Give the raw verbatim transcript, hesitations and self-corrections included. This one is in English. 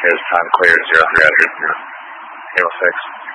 Here's time clear, zero three hundred. Halo six.